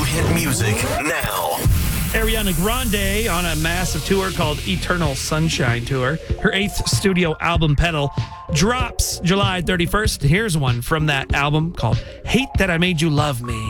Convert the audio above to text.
hit music now. Ariana Grande on a massive tour called Eternal Sunshine Tour. Her 8th studio album, Pedal, drops July 31st. Here's one from that album called Hate That I Made You Love Me.